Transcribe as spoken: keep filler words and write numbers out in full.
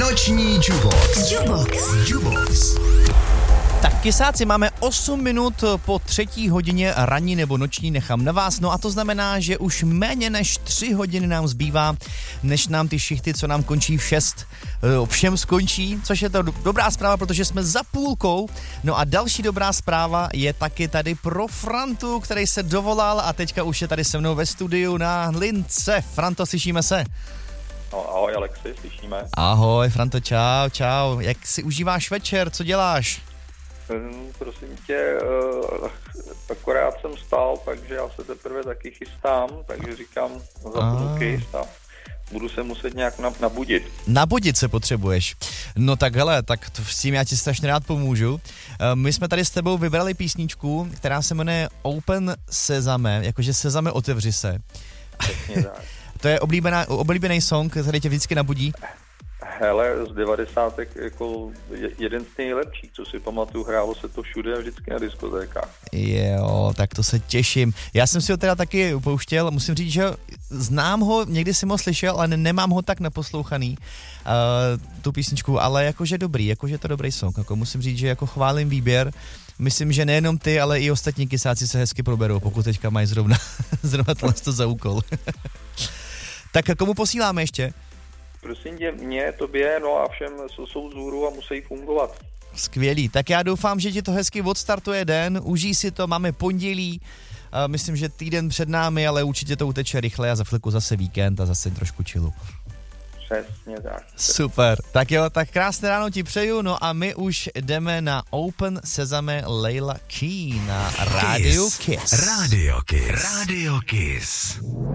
Noční Jubox. Jubox. Jubox. Tak kysáci, máme osm minut po třetí hodině ranní nebo noční, nechám na vás. No a to znamená, že už méně než tři hodiny nám zbývá, než nám ty šichty, co nám končí v šest, všem skončí, což je to dobrá zpráva, protože jsme za půlkou. No a další dobrá zpráva je taky tady pro Frantu, který se dovolal a teďka už je tady se mnou ve studiu na lince. Franto, slyšíme se? No, ahoj Alexi, slyšíme. Ahoj Franto, čau, čau. Jak si užíváš večer, co děláš? Hmm, prosím tě, uh, akorát jsem stál, takže já se teprve taky chystám, takže říkám za půlky a budu se muset nějak nabudit. Nabudit se potřebuješ. No tak hele, tak to, s tím já ti strašně rád pomůžu. Uh, my jsme tady s tebou vybrali písničku, která se jmenuje Open Sesame, jakože Sezame, otevři se. Přesně tak. To je oblíbená, oblíbený song, který tě vždycky nabudí? Hele, z devadesátek jako jeden z nejlepších, co si pamatuju, hrálo se to všude a vždycky na diskotékách. Jo, tak to se těším. Já jsem si ho teda taky upouštěl, musím říct, že znám ho, někdy jsem ho slyšel, ale nemám ho tak naposlouchaný, uh, tu písničku, ale jakože dobrý, jakože to dobrý song, jako musím říct, že jako chválím výběr. Myslím, že nejenom ty, ale i ostatní kysáci se hezky proberou, pokud teďka mají zrovna, zrovna tohle za úkol. Tak komu posíláme ještě? Prosím tě, mě, tobě, no a všem, co jsou vzhůru a musí fungovat. Skvělý, tak já doufám, že ti to hezky odstartuje den, užij si to, máme pondělí, uh, myslím, že týden před námi, ale určitě to uteče rychle a za chvilku zase víkend a zase trošku chillu. Přesně tak. Super, tak jo, tak krásné ráno ti přeju, no a my už jdeme na Open Sesame Layla Key na Radio Kiss. Radio Kiss. Radio Kiss.